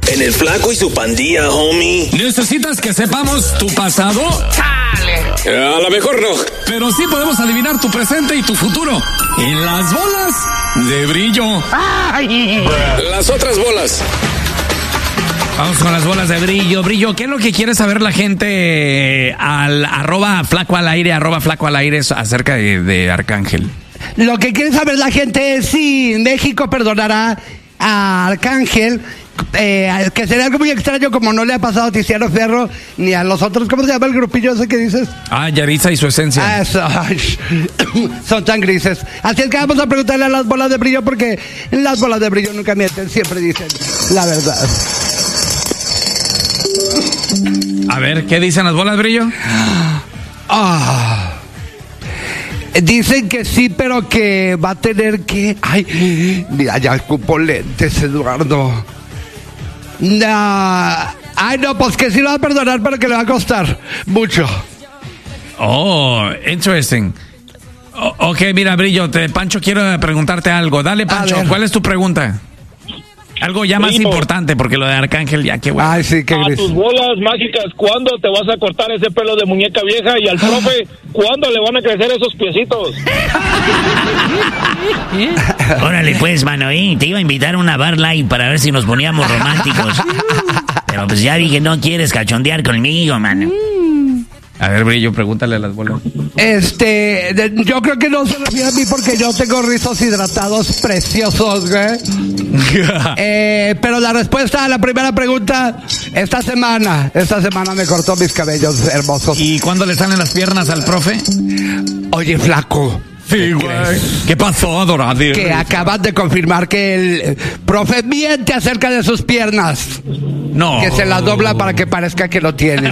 En el Flaco y su Pandilla, homie. ¿Necesitas que sepamos tu pasado? ¡Chale! A lo mejor no. Pero sí podemos adivinar tu presente y tu futuro. En las bolas de brillo. ¡Ay! Las otras bolas. Vamos con las bolas de brillo. Brillo, ¿qué es lo que quiere saber la gente al @flaco al aire acerca de Arcángel? Lo que quiere saber la gente es si México perdonará a Arcángel, que sería algo muy extraño, como no le ha pasado a Tiziano Ferro ni a los otros. ¿Cómo se llama el grupillo ese que dices? Yaritza y su esencia. Eso. Son tan grises. Así es que vamos a preguntarle a las bolas de brillo, porque las bolas de brillo nunca mienten, siempre dicen la verdad. A ver, ¿qué dicen las bolas de brillo? Dicen que sí, pero que va a tener que... Ay, mira, ya ocupo lentes, Eduardo. No, pues que sí lo va a perdonar, pero que le va a costar mucho. Oh, interesting. Ok, mira, Brillo, Pancho quiero preguntarte algo. Dale, Pancho, ¿cuál es tu pregunta? Algo ya más importante, porque lo de Arcángel ya, qué bueno. Ay, sí, qué gris. A tus bolas mágicas, ¿cuándo te vas a cortar ese pelo de muñeca vieja? Y al profe, ¿cuándo le van a crecer esos piecitos? Órale pues, mano, te iba a invitar a una bar light para ver si nos poníamos románticos. Pero pues ya vi que no quieres cachondear conmigo, mano. A ver, Brillo, pregúntale a las bolas. Yo creo que no se refiere a mí, porque yo tengo rizos hidratados preciosos, güey. Pero la respuesta a la primera pregunta, esta semana me cortó mis cabellos hermosos. ¿Y cuándo le salen las piernas al profe? Oye, Flaco. Sí, güey. ¿Qué pasó, Dorado? Que acabas de confirmar que el profe miente acerca de sus piernas. No. Que se las dobla para que parezca que lo tiene.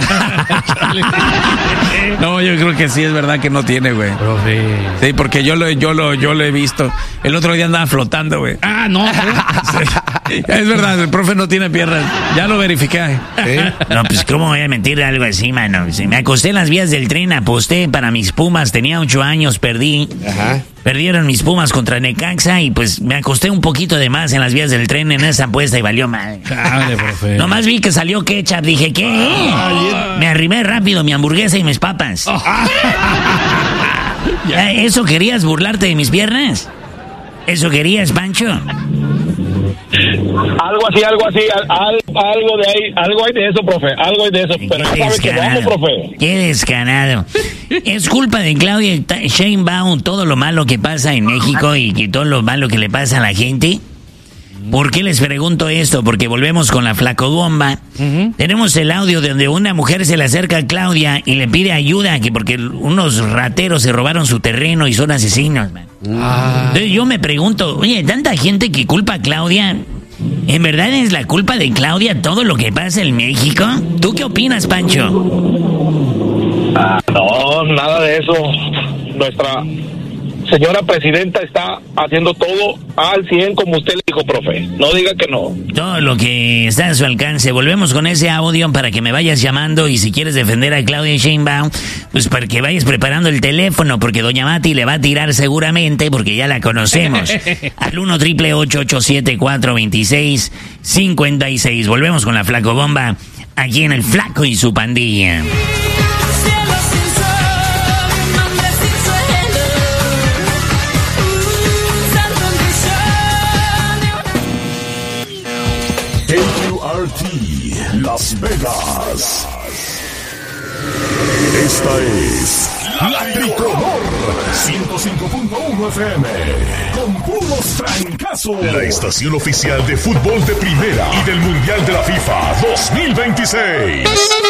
No, yo creo que sí es verdad que no tiene, güey. Profe. Sí, porque yo lo he visto. El otro día andaba flotando, güey. No. Sí. Es verdad, el profe no tiene piernas. Ya lo verifiqué. ¿Sí? No, pues cómo voy a mentir algo así, mano. Me acosté en las vías del tren, aposté para mis Pumas, tenía 8 años, perdí. Ajá. Perdieron mis Pumas contra Necaxa y pues me acosté un poquito de más en las vías del tren en esa apuesta y valió mal. Dale, profe. Nomás vi que salió ketchup, dije, ¿qué? Me arrimé rápido mi hamburguesa y mis papas. ¿Eso querías, burlarte de mis piernas? ¿Eso querías, Pancho? Algo así, algo de ahí, algo hay de eso, profe, algo hay de eso, pero ya sabes que vamos, profe. Qué descarado. Es culpa de Claudia Sheinbaum todo lo malo que pasa en México y todo lo malo que le pasa a la gente. ¿Por qué les pregunto esto? Porque volvemos con la flacobomba. Tenemos el audio donde una mujer se le acerca a Claudia y le pide ayuda, porque unos rateros se robaron su terreno y son asesinos, man. Entonces yo me pregunto, oye, tanta gente que culpa a Claudia, ¿en verdad es la culpa de Claudia todo lo que pasa en México? ¿Tú qué opinas, Pancho? No, nada de eso. Nuestra señora presidenta está haciendo todo al 100 como usted le dijo, profe. No diga que no. Todo lo que está a su alcance. Volvemos con ese audio para que me vayas llamando y si quieres defender a Claudia Sheinbaum, pues para que vayas preparando el teléfono, porque doña Mati le va a tirar seguramente, porque ya la conocemos. Al 1-888-874-2656. Volvemos con la flacobomba aquí en el Flaco y su Pandilla. WRT Las Vegas. Esta es La Tricolor 105.1 FM con puros trancazos. La estación oficial de fútbol de primera y del Mundial de la FIFA 2026.